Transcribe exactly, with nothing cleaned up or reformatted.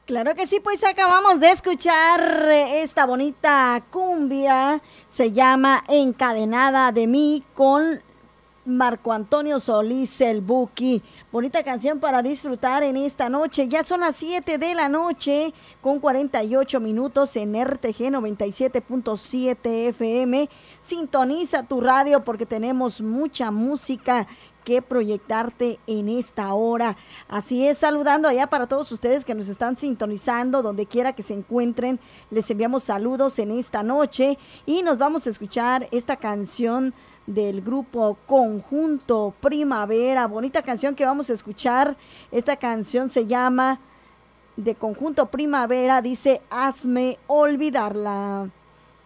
Claro que sí, pues acabamos de escuchar esta bonita cumbia, se llama Encadenada de mí con Marco Antonio Solís el Buki. Bonita canción para disfrutar en esta noche. Ya son las siete de la noche con cuarenta y ocho minutos en R T G noventa y siete punto siete F M. Sintoniza tu radio porque tenemos mucha música que proyectarte en esta hora. Así es, saludando allá para todos ustedes que nos están sintonizando, donde quiera que se encuentren, les enviamos saludos en esta noche y nos vamos a escuchar esta canción del grupo Conjunto Primavera, bonita canción que vamos a escuchar. Esta canción se llama de Conjunto Primavera, dice Hazme olvidarla.